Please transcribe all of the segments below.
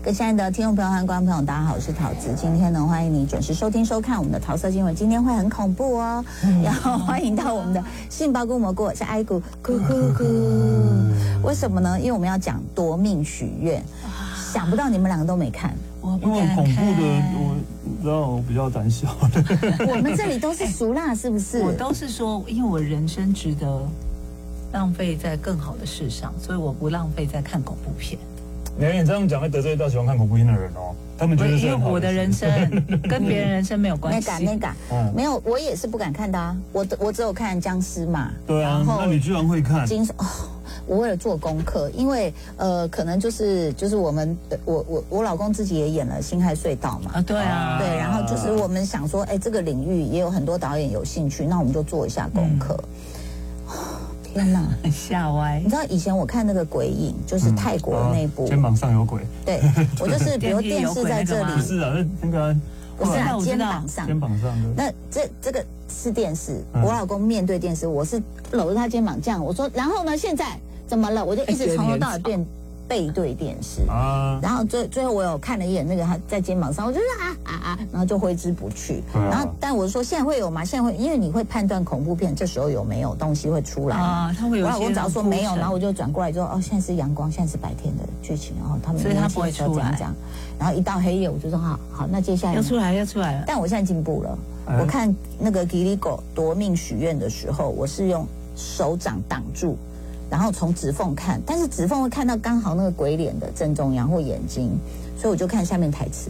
各位亲爱的听众朋友和观众朋友，大家好，我是陶子。今天呢，欢迎你准时收听收看我们的桃色新闻。今天会很恐怖哦，然后欢迎到我们的杏鲍菇蘑菇，我是爱菇咕咕咕。为什么呢？因为我们要讲夺命许愿，想不到你们两个都没看。 因为恐怖的，我比较胆小。 我们这里都是俗辣，是不是？ 我都是说，因为我人生值得浪费在更好的事上，所以我不浪费在看恐怖片。 你这样讲会得罪到喜欢看恐怖片的人哦。他们觉得因为我的人生跟别人人生没有关系。 那个，没有，我也是不敢看的啊。我只有看僵尸嘛。 对啊，那你居然会看？ 我为了做功课，因为可能就是我老公自己也演了《辛亥隧道》嘛。 啊，对啊， 对，然后就是我们想说，这个领域也有很多导演有兴趣，那我们就做一下功课。天哪， 吓歪！ 你知道以前我看那个鬼影，就是泰国的那部， 肩膀上有鬼。 对，我就是比如电视在这里， 不是啊，那个不是啊，肩膀上， 肩膀上的。 那这个是电视，我老公面对电视，我是搂着他肩膀这样，我说，然后呢，现在怎么了？我就一直从头到尾背对电视啊，然后最后我有看了一眼那个他在肩膀上，我就然后就挥之不去。然后但我说现在会有吗？现在会，因为你会判断恐怖片这时候有没有东西会出来啊？ 他会有。 我老公只要说没有，然后我就转过来说现在是阳光，现在是白天的剧情，然后他们所以他不会出来这样。然后一到黑夜，我就说好，那接下来要出来了。 但我现在进步了，我看那个吉利狗夺命许愿的时候，我是用手掌挡住。然后从指缝看，但是指缝会看到刚好那个鬼脸的正中央或眼睛，所以我就看下面台词。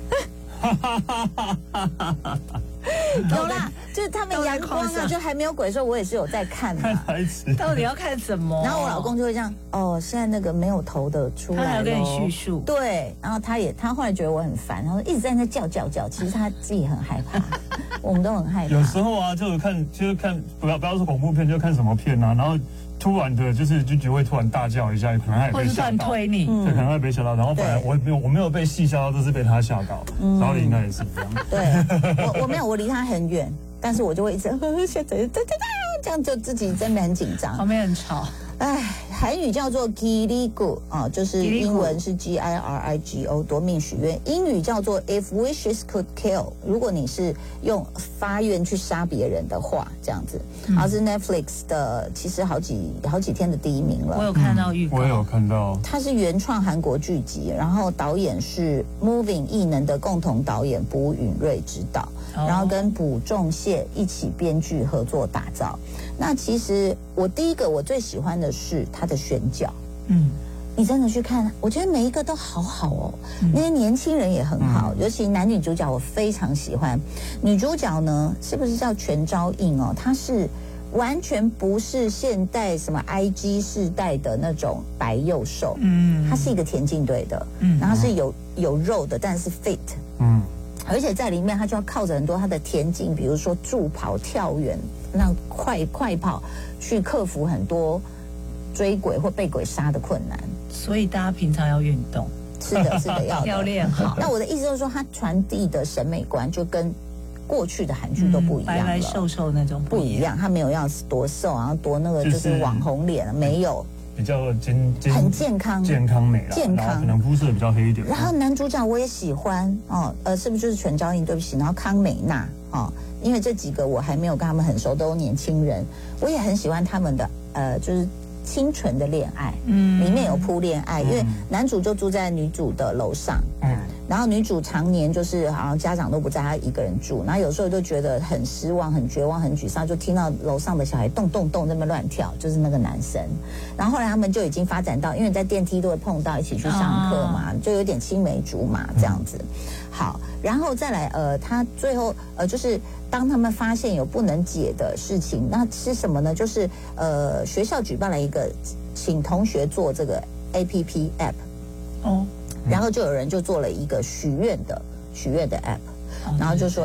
有啦，就是他们阳光啊，就还没有鬼，所以我也是有在看嘛。 看台词， 到底要看什么？ 然后我老公就会这样，现在那个没有头的出来了， 他还要跟你叙述。 对，然后他后来觉得我很烦，他说一直在那叫，其实他自己很害怕，我们都很害怕。 有时候啊，就是看，不要说恐怖片，就看什么片啊，然后。突然的，就会突然大叫一下，可能他也被吓到， 或者突然推你， 对，可能他被吓到。然后本来我没有被戏吓到，都是被他吓到。然后应该也是这样。 对，我没有，我离他很远，但是我就会一直现在这样就自己真的很紧张， 旁边很吵。 韩语叫做 Girigo 啊，就是英文是 GIRIGO 夺命许愿，英语叫做 If wishes could kill， 如果你是用发愿去杀别人的话，这样子。然后是 Netflix 的，其实好几天的第一名了。 我有看到预告， 我有看到。 它是原创韩国剧集，然后导演是 Moving 异能的共同导演卜允瑞执导，然后跟卜仲宪一起编剧合作打造。那其实我最喜欢的是他的选角，你真的去看，我觉得每一个都好好哦，那些年轻人也很好，尤其男女主角我非常喜欢。女主角呢，是不是叫全昭映哦？她是完全不是现代什么 IG 世代的那种白幼瘦，她是一个田径队的，然后是有肉的，但是 fit，而且在里面她就要靠着很多她的田径，比如说助跑、跳远。让快跑去克服很多追鬼或被鬼杀的困难， 所以大家平常要运动。 是的，要练好。那我的意思就是说，它传递的审美观就跟过去的韩剧都不一样了， 白瘦那种不一样。他没有要多瘦，然后多那个就是网红脸，没有。 比较很健康美啦，健康，可能肤色比较黑一点。 然后男主角我也喜欢是不是就是全昭映？对不起，然后康美娜因为这几个我还没有跟他们很熟，都是年轻人，我也很喜欢他们的就是清纯的恋爱，里面有铺恋爱，因为男主就住在女主的楼上，然后女主常年就是好像家长都不在，她一个人住，然后有时候就觉得很失望、很绝望、很沮丧，就听到楼上的小孩动那么乱跳，就是那个男生。然后后来他们就已经发展到，因为在电梯都会碰到，一起去上课嘛，就有点青梅竹马这样子。好，然后再来他最后就是当他们发现有不能解的事情，那是什么呢？就是学校举办了一个请同学做这个 APP app，然后就有人就做了一个许愿的 app，然后就说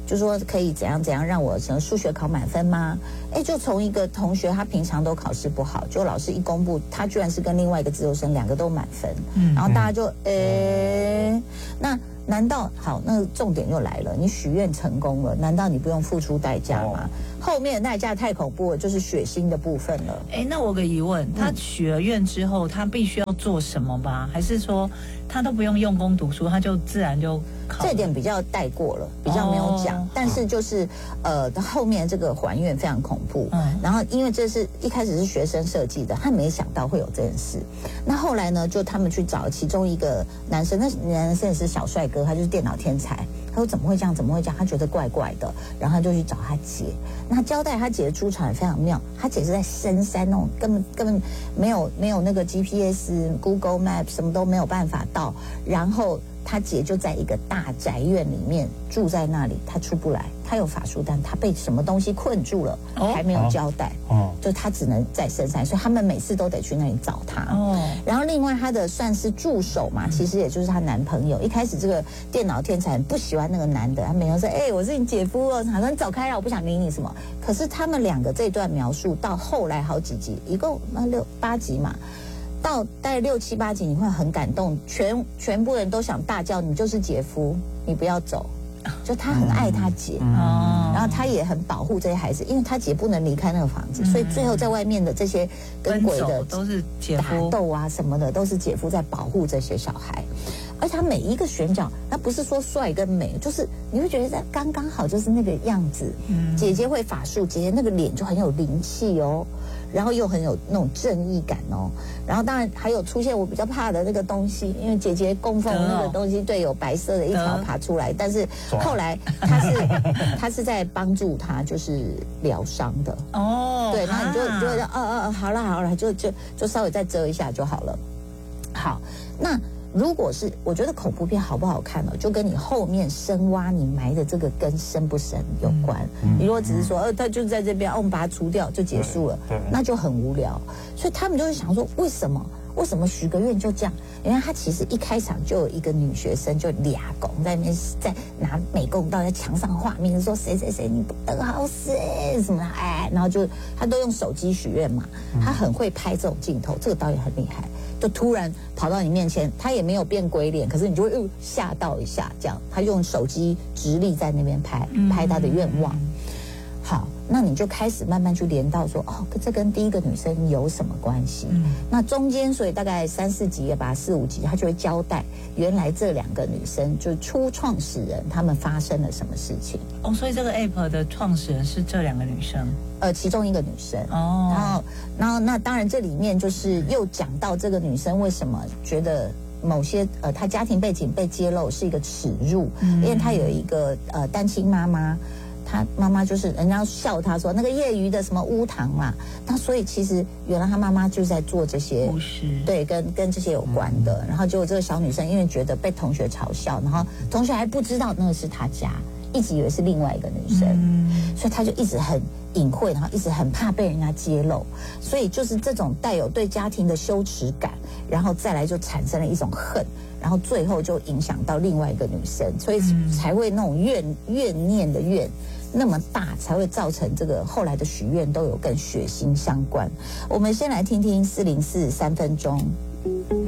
就说可以怎样怎样让我什么数学考满分吗？哎，就从一个同学他平常都考试不好，就老师一公布，他居然是跟另外一个自由生2个都满分，然后大家就那难道好？那重点又来了，你许愿成功了，难道你不用付出代价吗？后面的代价太恐怖了，就是血腥的部分了。 哎，那我有个疑问，他许了愿之后，他必须要做什么吧？还是说他都不用用功读书，他就自然就考？ 这点比较带过了，比较没有讲。但是就是后面这个还愿非常恐怖。然后因为这是一开始是学生设计的，他没想到会有这件事。那后来呢，就他们去找其中一个男生，那男生也是小帅哥，他就是电脑天才。他说怎么会这样？怎么会这样？他觉得怪怪的，然后他就去找他姐。那交代他姐的出场也非常妙，他姐是在深山那种根本没有那个 GPS、Google Map 什么都没有办法到，然后他姐就在一个大宅院里面住在那里，他出不来，他有法术，但他被什么东西困住了，还没有交代，就他只能在深山，所以他们每次都得去那里找他。然后另外他的算是助手嘛，其实也就是她男朋友。一开始这个电脑天才不喜欢那个男的，他每天说我是你姐夫哦，他说你走开了，我不想理你什么。可是他们2个这段描述到后来好几集，一共6、8集嘛。到大概6、7、8集，你会很感动，全部人都想大叫：“你就是姐夫，你不要走！”就他很爱他姐，然后他也很保护这些孩子，因为他姐不能离开那个房子，所以最后在外面的这些跟鬼的都是姐夫打斗啊什么的，都是姐夫在保护这些小孩。而且他每一个选角，他不是说帅跟美，就是你会觉得刚刚好，就是那个样子。姐姐会法术，姐姐那个脸就很有灵气哦。然后又很有那种正义感哦，然后当然还有出现我比较怕的那个东西，因为姐姐供奉那个东西，对，有白色的一条爬出来，但是后来他是在帮助他，就是疗伤的哦，对，然后你就会说好了，就稍微再遮一下就好了。好，那如果是我觉得恐怖片好不好看呢，就跟你后面深挖你埋的这个根深不深有关。你如果只是说他就在这边，我们把它除掉就结束了，那就很无聊。所以他们就会想说，为什么许个愿就这样？因为他其实一开场就有一个女学生就俩拱在那边，在拿美工刀在墙上画面，说谁你不得好死什么然后就他都用手机许愿嘛，他很会拍这种镜头，这个导演很厉害。就突然跑到你面前，他也没有变鬼脸，可是你就会吓到一下，这样他用手机直立在那边拍他的愿望。好，那你就开始慢慢去连到说，这跟第一个女生有什么关系？那中间所以大概3、4集吧，4、5集，他就会交代原来这2个女生就是初创始人，她们发生了什么事情。 所以这个 app 的创始人是这2个女生。 其中一个女生然后那当然这里面就是又讲到这个女生为什么觉得某些她家庭背景被揭露是一个耻辱，因为她有一个单亲妈妈，她妈妈就是人家笑她说那个业余的什么巫堂嘛，那所以其实原来她妈妈就在做这些对跟这些有关的，然后结果这个小女生因为觉得被同学嘲笑，然后同学还不知道那个是她家，一直以为是另外一个女生，所以她就一直很隐晦，然后一直很怕被人家揭露，所以就是这种带有对家庭的羞耻感，然后再来就产生了一种恨，然后最后就影响到另外一个女生，所以才会那种怨念的怨那么大，才会造成这个后来的许愿都有跟血腥相关。我们先来听听404 3分钟。